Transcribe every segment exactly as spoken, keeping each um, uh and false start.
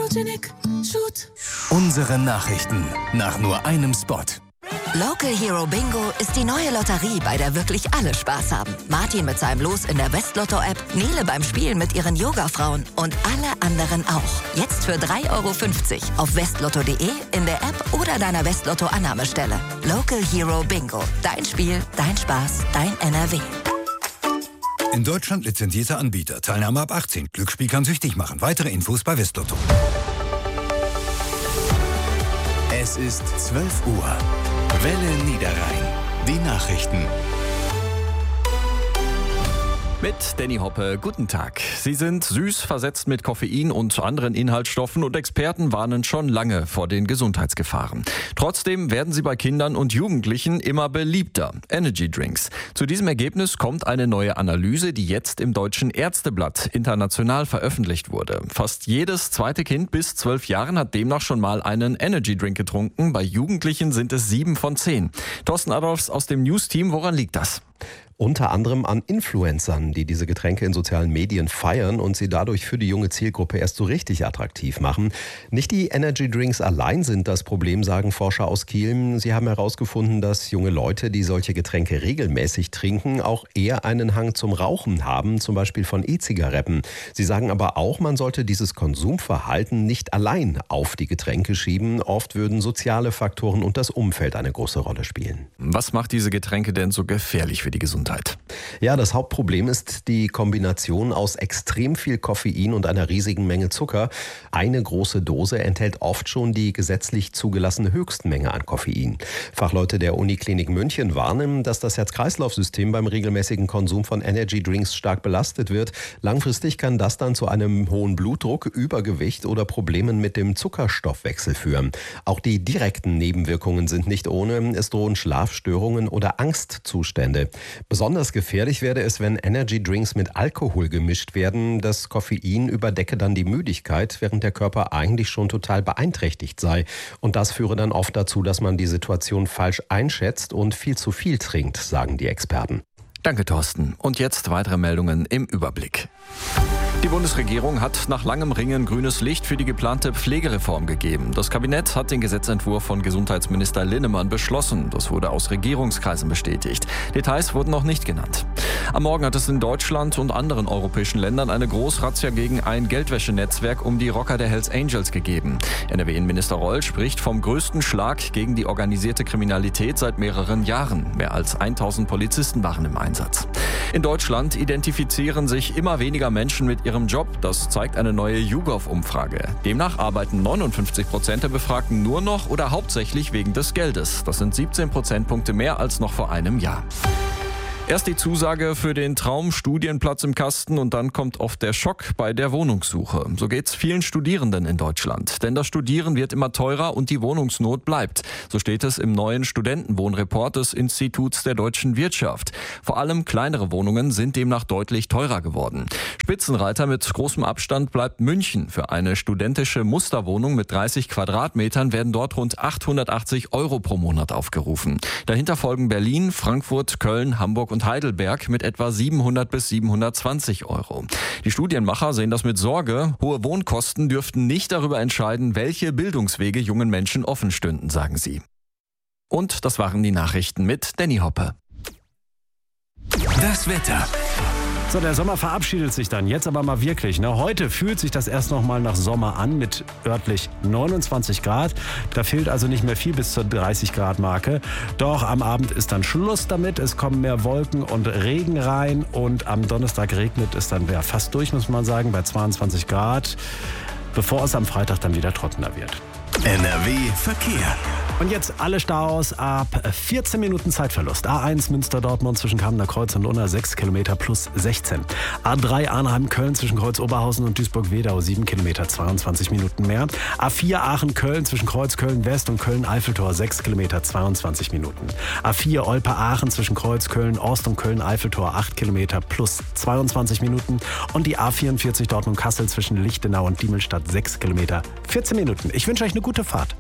Photogenic Shoot. Unsere Nachrichten nach nur einem Spot. Local Hero Bingo ist die neue Lotterie, bei der wirklich alle Spaß haben. Martin mit seinem Los in der Westlotto-App, Nele beim Spielen mit ihren Yoga-Frauen und alle anderen auch. Jetzt für drei Euro fünfzig auf westlotto punkt de, in der App oder deiner Westlotto-Annahmestelle. Local Hero Bingo. Dein Spiel, dein Spaß, dein N R W. In Deutschland lizenzierter Anbieter. Teilnahme ab achtzehn. Glücksspiel kann süchtig machen. Weitere Infos bei Westlotto. Es ist zwölf Uhr. Welle Niederrhein. Die Nachrichten. Mit Danny Hoppe, guten Tag. Sie sind süß, versetzt mit Koffein und anderen Inhaltsstoffen und Experten warnen schon lange vor den Gesundheitsgefahren. Trotzdem werden sie bei Kindern und Jugendlichen immer beliebter. Energy Drinks. Zu diesem Ergebnis kommt eine neue Analyse, die jetzt im Deutschen Ärzteblatt international veröffentlicht wurde. Fast jedes zweite Kind bis zwölf Jahren hat demnach schon mal einen Energy Drink getrunken. Bei Jugendlichen sind es sieben von zehn. Thorsten Adolfs aus dem News-Team, woran liegt das? Unter anderem an Influencern, die diese Getränke in sozialen Medien feiern und sie dadurch für die junge Zielgruppe erst so richtig attraktiv machen. Nicht die Energy Drinks allein sind das Problem, sagen Forscher aus Kiel. Sie haben herausgefunden, dass junge Leute, die solche Getränke regelmäßig trinken, auch eher einen Hang zum Rauchen haben, zum Beispiel von E-Zigaretten. Sie sagen aber auch, man sollte dieses Konsumverhalten nicht allein auf die Getränke schieben. Oft würden soziale Faktoren und das Umfeld eine große Rolle spielen. Was macht diese Getränke denn so gefährlich für die Gesundheit? Ja, das Hauptproblem ist die Kombination aus extrem viel Koffein und einer riesigen Menge Zucker. Eine große Dose enthält oft schon die gesetzlich zugelassene Höchstmenge an Koffein. Fachleute der Uniklinik München warnen, dass das Herz-Kreislauf-System beim regelmäßigen Konsum von Energy Drinks stark belastet wird. Langfristig kann das dann zu einem hohen Blutdruck, Übergewicht oder Problemen mit dem Zuckerstoffwechsel führen. Auch die direkten Nebenwirkungen sind nicht ohne. Es drohen Schlafstörungen oder Angstzustände. Besonders gefährlich werde es, wenn Energy Drinks mit Alkohol gemischt werden. Das Koffein überdecke dann die Müdigkeit, während der Körper eigentlich schon total beeinträchtigt sei. Und das führe dann oft dazu, dass man die Situation falsch einschätzt und viel zu viel trinkt, sagen die Experten. Danke, Thorsten. Und jetzt weitere Meldungen im Überblick. Die Bundesregierung hat nach langem Ringen grünes Licht für die geplante Pflegereform gegeben. Das Kabinett hat den Gesetzentwurf von Gesundheitsminister Linnemann beschlossen. Das wurde aus Regierungskreisen bestätigt. Details wurden noch nicht genannt. Am Morgen hat es in Deutschland und anderen europäischen Ländern eine Großrazzia gegen ein Geldwäschenetzwerk um die Rocker der Hells Angels gegeben. N R W-Innenminister Reul spricht vom größten Schlag gegen die organisierte Kriminalität seit mehreren Jahren. Mehr als tausend Polizisten waren im Einsatz. In Deutschland identifizieren sich immer weniger Menschen mit ihrem Job. Das zeigt eine neue YouGov-Umfrage. Demnach arbeiten neunundfünfzig Prozent der Befragten nur noch oder hauptsächlich wegen des Geldes. Das sind siebzehn Prozentpunkte mehr als noch vor einem Jahr. Erst die Zusage für den Traumstudienplatz im Kasten und dann kommt oft der Schock bei der Wohnungssuche. So geht's vielen Studierenden in Deutschland. Denn das Studieren wird immer teurer und die Wohnungsnot bleibt. So steht es im neuen Studentenwohnreport des Instituts der deutschen Wirtschaft. Vor allem kleinere Wohnungen sind demnach deutlich teurer geworden. Spitzenreiter mit großem Abstand bleibt München. Für eine studentische Musterwohnung mit dreißig Quadratmetern werden dort rund achthundertachtzig Euro pro Monat aufgerufen. Dahinter folgen Berlin, Frankfurt, Köln, Hamburg und Heidelberg mit etwa siebenhundert bis siebenhundertzwanzig Euro. Die Studienmacher sehen das mit Sorge. Hohe Wohnkosten dürften nicht darüber entscheiden, welche Bildungswege jungen Menschen offen stünden, sagen sie. Und das waren die Nachrichten mit Danny Hoppe. Das Wetter. So, der Sommer verabschiedet sich dann jetzt aber mal wirklich. Ne? Heute fühlt sich das erst noch mal nach Sommer an mit örtlich neunundzwanzig Grad. Da fehlt also nicht mehr viel bis zur dreißig Grad Marke. Doch am Abend ist dann Schluss damit. Es kommen mehr Wolken und Regen rein. Und am Donnerstag regnet es dann ja fast durch, muss man sagen, bei zweiundzwanzig Grad. Bevor es am Freitag dann wieder trockener wird. N R W Verkehr. Und jetzt alle Staus ab vierzehn Minuten Zeitverlust. A eins Münster-Dortmund zwischen Kamener Kreuz und Unna sechs Kilometer plus sechzehn. A drei Arnheim-Köln zwischen Kreuz-Oberhausen und Duisburg-Wedau sieben Kilometer zweiundzwanzig Minuten mehr. A vier Aachen-Köln zwischen Kreuz-Köln-West und Köln-Eiffeltor sechs Kilometer zweiundzwanzig Minuten. A vier Olpe-Aachen zwischen Kreuz-Köln-Ost und Köln-Eiffeltor acht Kilometer plus zweiundzwanzig Minuten. Und die A vierundvierzig Dortmund-Kassel zwischen Lichtenau und Diemelstadt sechs Kilometer vierzehn Minuten. Ich wünsche euch eine gute Fahrt.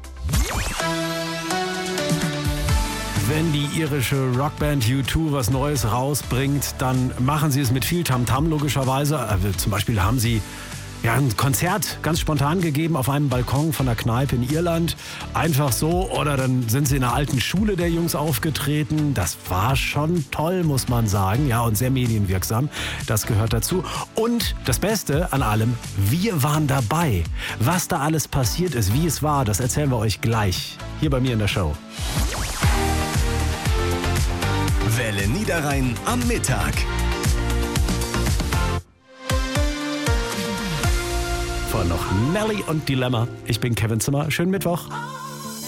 Wenn die irische Rockband U zwei was Neues rausbringt, dann machen sie es mit viel Tamtam logischerweise. Also zum Beispiel haben sie ja, ein Konzert ganz spontan gegeben auf einem Balkon von einer Kneipe in Irland. Einfach so. Oder dann sind sie in einer alten Schule der Jungs aufgetreten. Das war schon toll, muss man sagen. Ja, und sehr medienwirksam. Das gehört dazu. Und das Beste an allem, wir waren dabei. Was da alles passiert ist, wie es war, das erzählen wir euch gleich. Hier bei mir in der Show. Welle Niederrhein am Mittag. Vor noch Nelly und Dilemma. Ich bin Kevin Zimmer. Schönen Mittwoch.